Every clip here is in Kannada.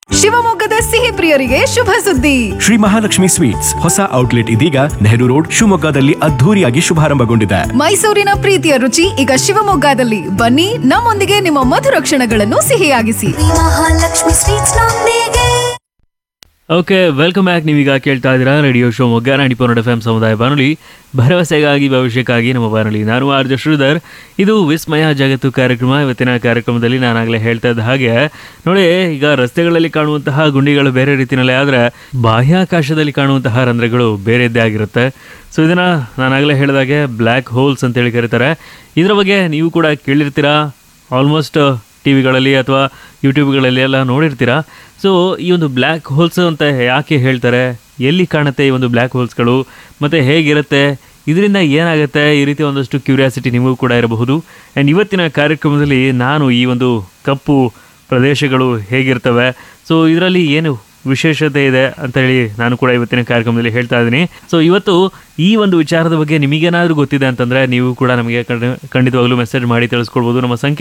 ಶಿವಮೊಗ್ಗದ ಸಿಹಿ ಪ್ರಿಯರಿಗೆ ಶುಭ ಸುದ್ದಿ. ಶ್ರೀ ಮಹಾಲಕ್ಷ್ಮಿ ಸ್ವೀಟ್ಸ್ ಹೊಸ ಔಟ್ಲೆಟ್ ಇದೀಗ ನೆಹರು ರೋಡ್ ಶಿವಮೊಗ್ಗದಲ್ಲಿ ಅದ್ಧೂರಿಯಾಗಿ ಶುಭಾರಂಭಗೊಂಡಿದೆ. ಮೈಸೂರಿನ ಪ್ರೀತಿಯ ರುಚಿ ಈಗ ಶಿವಮೊಗ್ಗದಲ್ಲಿ. ಬನ್ನಿ, ನಮ್ಮೊಂದಿಗೆ ನಿಮ್ಮ ಮಧುರ ಕ್ಷಣಗಳನ್ನು ಸಿಹಿಯಾಗಿಸಿ. ಮಹಾಲಕ್ಷ್ಮಿ ಸ್ವೀಟ್ಸ್ ನೊಂದಿಗೆ. Okay, welcome back. ನೀವೀಗ ಕೇಳ್ತಾ ಇದ್ದೀರಾ ರೇಡಿಯೋ ಶಿವಮೊಗ್ಗ 90.4 FM ಸಮುದಾಯ ಬಾನುಲಿ, ಭರವಸೆಗಾಗಿ ಭವಿಷ್ಯಕ್ಕಾಗಿ ನಮ್ಮ ಬಾನುಲಿ. ನಾನು ಆರ್ ಜೆ ಶ್ರೀಧರ್. ಇದು ವಿಸ್ಮಯ ಜಗತ್ತು ಕಾರ್ಯಕ್ರಮ. ಇವತ್ತಿನ ಕಾರ್ಯಕ್ರಮದಲ್ಲಿ ನಾನಾಗಲೇ ಹೇಳ್ತಾ ಇದ್ದ ಹಾಗೆ ನೋಡಿ, ಈಗ ರಸ್ತೆಗಳಲ್ಲಿ ಕಾಣುವಂತಹ ಗುಂಡಿಗಳು ಬೇರೆ ರೀತಿಯಲ್ಲೇ ಆದರೆ ಬಾಹ್ಯಾಕಾಶದಲ್ಲಿ ಕಾಣುವಂತಹ ರಂಧ್ರಗಳು ಬೇರೆದ್ದೇ ಆಗಿರುತ್ತೆ. ಸೊ ಇದನ್ನು ನಾನಾಗಲೇ ಹೇಳಿದಾಗೆ ಬ್ಲ್ಯಾಕ್ ಹೋಲ್ಸ್ ಅಂತೇಳಿ ಕರೀತಾರೆ. ಇದರ ಬಗ್ಗೆ ನೀವು ಕೂಡ ಕೇಳಿರ್ತೀರಾ, ಆಲ್ಮೋಸ್ಟ್ ಟಿ ವಿಗಳಲ್ಲಿ ಅಥವಾ ಯೂಟ್ಯೂಬ್ಗಳಲ್ಲಿ ಎಲ್ಲ ನೋಡಿರ್ತೀರಾ. ಸೊ ಈ ಒಂದು ಬ್ಲ್ಯಾಕ್ ಹೋಲ್ಸ್ ಅಂತ ಯಾಕೆ ಹೇಳ್ತಾರೆ, ಎಲ್ಲಿ ಕಾಣುತ್ತೆ ಈ ಒಂದು ಬ್ಲ್ಯಾಕ್ ಹೋಲ್ಸ್ಗಳು, ಮತ್ತು ಹೇಗಿರುತ್ತೆ, ಇದರಿಂದ ಏನಾಗುತ್ತೆ, ಈ ರೀತಿ ಒಂದಷ್ಟು ಕ್ಯೂರಿಯಾಸಿಟಿ ನಿಮಗೂ ಕೂಡ ಇರಬಹುದು. ಆ್ಯಂಡ್ ಇವತ್ತಿನ ಕಾರ್ಯಕ್ರಮದಲ್ಲಿ ನಾನು ಈ ಒಂದು ಕಪ್ಪು ಪ್ರದೇಶಗಳು ಹೇಗಿರ್ತವೆ, ಸೊ ಇದರಲ್ಲಿ ಏನು ವಿಶೇಷತೆ ಇದೆ ಅಂತೇಳಿ ನಾನು ಕೂಡ ಇವತ್ತಿನ ಕಾರ್ಯಕ್ರಮದಲ್ಲಿ ಹೇಳ್ತಾ ಇದ್ದೀನಿ. ಸೊ ಇವತ್ತು ಈ ಒಂದು ವಿಚಾರದ ಬಗ್ಗೆ ನಿಮಗೇನಾದರೂ ಗೊತ್ತಿದೆ ಅಂತಂದರೆ ನೀವು ಕೂಡ ನಮಗೆ ಖಂಡಿತವಾಗ್ಲೂ ಮೆಸೇಜ್ ಮಾಡಿ ತಿಳಿಸ್ಕೊಡ್ಬೋದು. ನಮ್ಮ ಸಂಖ್ಯೆ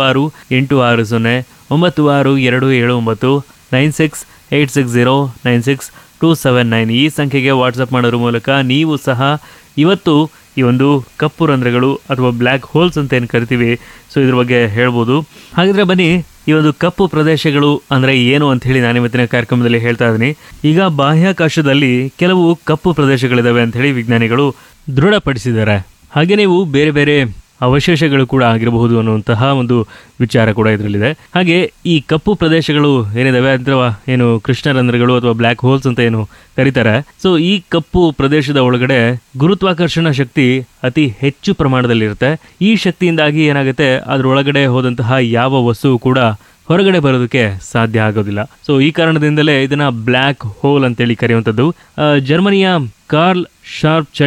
9686296279 ಈ ಸಂಖ್ಯೆಗೆ ವಾಟ್ಸಪ್ ಮಾಡೋದ್ರ ಮೂಲಕ ನೀವು ಸಹ ಇವತ್ತು ಈ ಒಂದು ಕಪ್ಪು ರಂಧ್ರಗಳು ಅಥವಾ ಬ್ಲ್ಯಾಕ್ ಹೋಲ್ಸ್ ಅಂತ ಏನು ಕರಿತೀವಿ, ಸೊ ಇದ್ರ ಬಗ್ಗೆ ಹೇಳ್ಬೋದು. ಹಾಗಿದ್ರೆ ಬನ್ನಿ, ಈ ಒಂದು ಕಪ್ಪು ಪ್ರದೇಶಗಳು ಅಂದರೆ ಏನು ಅಂಥೇಳಿ ನಾನು ಇವತ್ತಿನ ಕಾರ್ಯಕ್ರಮದಲ್ಲಿ ಹೇಳ್ತಾ ಇದ್ದೀನಿ. ಈಗ ಬಾಹ್ಯಾಕಾಶದಲ್ಲಿ ಕೆಲವು ಕಪ್ಪು ಪ್ರದೇಶಗಳಿದ್ದಾವೆ ಅಂಥೇಳಿ ವಿಜ್ಞಾನಿಗಳು ದೃಢಪಡಿಸಿದ್ದಾರೆ. ಹಾಗೆ ನೀವು ಬೇರೆ ಬೇರೆ ಅವಶೇಷಗಳು ಕೂಡ ಆಗಿರಬಹುದು ಅನ್ನುವಂತಹ ಒಂದು ವಿಚಾರ ಕೂಡ ಇದರಲ್ಲಿದೆ. ಹಾಗೆ ಈ ಕಪ್ಪು ಪ್ರದೇಶಗಳು ಏನಿದಾವೆ ಅಥವಾ ಏನು ಕೃಷ್ಣರಂಧ್ರಗಳು ಅಥವಾ ಬ್ಲ್ಯಾಕ್ ಹೋಲ್ಸ್ ಅಂತ ಏನು ಕರೀತಾರೆ, ಸೊ ಈ ಕಪ್ಪು ಪ್ರದೇಶದ ಒಳಗಡೆ ಗುರುತ್ವಾಕರ್ಷಣ ಶಕ್ತಿ ಅತಿ ಹೆಚ್ಚು ಪ್ರಮಾಣದಲ್ಲಿರುತ್ತೆ. ಈ ಶಕ್ತಿಯಿಂದಾಗಿ ಏನಾಗುತ್ತೆ, ಅದರೊಳಗಡೆ ಹೋದಂತಹ ಯಾವ ವಸ್ತುವು ಕೂಡ ಹೊರಗಡೆ ಬರೋದಕ್ಕೆ ಸಾಧ್ಯ ಆಗೋದಿಲ್ಲ. ಸೊ ಈ ಕಾರಣದಿಂದಲೇ ಇದನ್ನ ಬ್ಲ್ಯಾಕ್ ಹೋಲ್ ಅಂತೇಳಿ ಕರೆಯುವಂಥದ್ದು. ಜರ್ಮನಿಯ ಕಾರ್ಲ್ ಶಾರ್ಪ್